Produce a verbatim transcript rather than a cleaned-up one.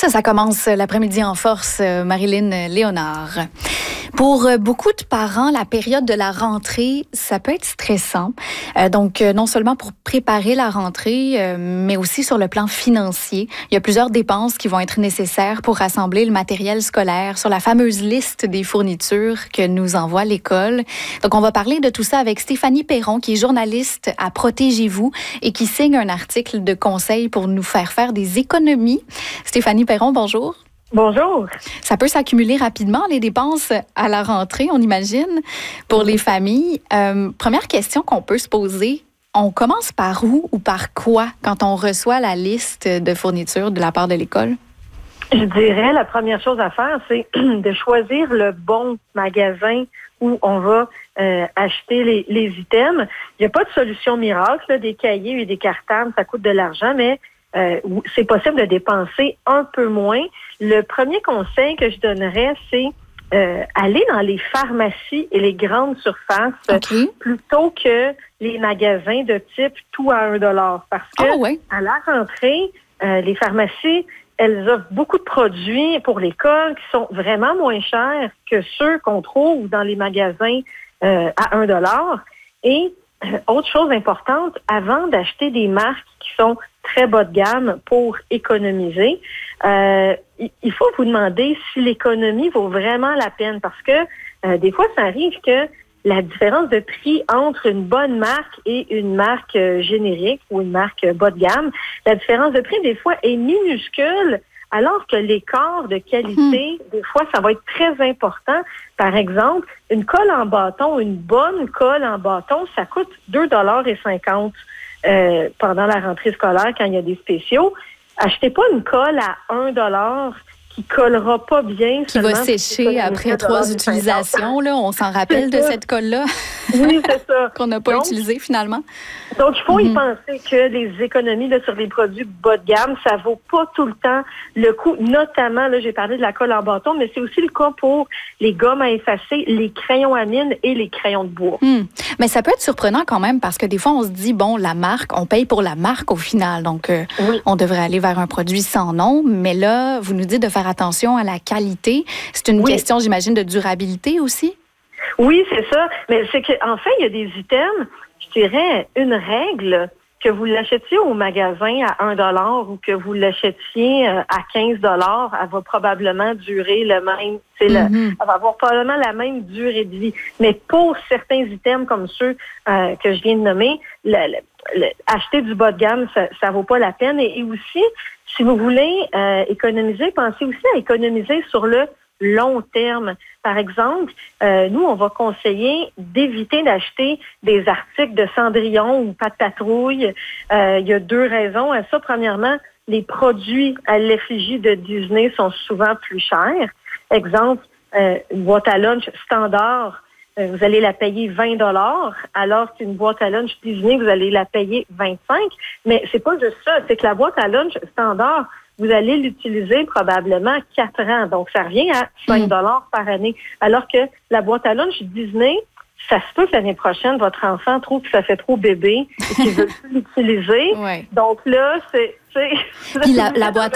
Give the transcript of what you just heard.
Ça, ça commence l'après-midi en force, Marilyn Léonard. Pour beaucoup de parents, la période de la rentrée, ça peut être stressant. Euh, donc, non seulement pour préparer la rentrée, euh, mais aussi sur le plan financier. Il y a plusieurs dépenses qui vont être nécessaires pour rassembler le matériel scolaire sur la fameuse liste des fournitures que nous envoie l'école. Donc, on va parler de tout ça avec Stéphanie Perron, qui est journaliste à Protégez-vous et qui signe un article de conseil pour nous faire faire des économies. Stéphanie Perron, bonjour. Bonjour. Ça peut s'accumuler rapidement, les dépenses à la rentrée, on imagine, pour les familles. Euh, première question qu'on peut se poser, on commence par où ou par quoi quand on reçoit la liste de fournitures de la part de l'école? Je dirais la première chose à faire, c'est de choisir le bon magasin où on va euh, acheter les, les items. Il n'y a pas de solution miracle, là, des cahiers et des cartables, ça coûte de l'argent, mais Euh, c'est possible de dépenser un peu moins. Le premier conseil que je donnerais, c'est euh, aller dans les pharmacies et les grandes surfaces okay. plutôt que les magasins de type tout à un dollar. Parce que oh, ouais. à la rentrée, euh, les pharmacies, elles offrent beaucoup de produits pour l'école qui sont vraiment moins chers que ceux qu'on trouve dans les magasins euh, à un dollar. Et euh, autre chose importante, avant d'acheter des marques qui sont très bas de gamme pour économiser, euh, il faut vous demander si l'économie vaut vraiment la peine parce que euh, des fois, ça arrive que la différence de prix entre une bonne marque et une marque euh, générique ou une marque bas de gamme, la différence de prix, des fois, est minuscule, alors que l'écart de qualité, mmh. des fois, ça va être très important. Par exemple, une colle en bâton, une bonne colle en bâton, ça coûte deux dollars cinquante euh, pendant la rentrée scolaire quand il y a des spéciaux. Achetez pas une colle à un dollar qui collera pas bien. Qui va sécher après trois utilisations. Là, on s'en rappelle de cette colle-là. Oui, c'est ça. Qu'on n'a pas utilisée finalement. Donc, il faut mm-hmm. y penser que les économies là, sur les produits bas de gamme, ça vaut pas tout le temps le coût. Notamment, là, j'ai parlé de la colle en bâton, mais c'est aussi le cas pour les gommes à effacer, les crayons à mine et les crayons de bois. Mm. Mais ça peut être surprenant quand même parce que des fois, on se dit, bon, la marque, on paye pour la marque au final. Donc, euh, oui. on devrait aller vers un produit sans nom. Mais là, vous nous dites de faire attention à la qualité. C'est une oui. question, j'imagine, de durabilité aussi? Oui, c'est ça. Mais c'est qu'en fait, il y a des items, je dirais, une règle, que vous l'achetiez au magasin à un dollar ou que vous l'achetiez à quinze dollars, elle va probablement durer le même, c'est mm-hmm. le, elle va avoir probablement la même durée de vie. Mais pour certains items comme ceux euh, que je viens de nommer, le, le, le, acheter du bas de gamme, ça, ça vaut pas la peine. Et, et aussi, si vous voulez euh, économiser, pensez aussi à économiser sur le long terme. Par exemple, euh, nous, on va conseiller d'éviter d'acheter des articles de Cendrillon ou Pat' Patrouille. Euh, il y a deux raisons à ça. Premièrement, les produits à l'effigie de Disney sont souvent plus chers. Exemple, euh, une boîte à lunch standard, euh, vous allez la payer vingt dollars, alors qu'une boîte à lunch Disney, vous allez la payer vingt-cinq. Mais c'est pas juste ça, c'est que la boîte à lunch standard, vous allez l'utiliser probablement quatre ans. Donc, ça revient à cinq dollars par année. Alors que la boîte à lunch Disney, ça se peut que l'année prochaine, votre enfant trouve que ça fait trop bébé et qu'il veut plus l'utiliser. Ouais. Donc là, c'est... c'est Puis la, la boîte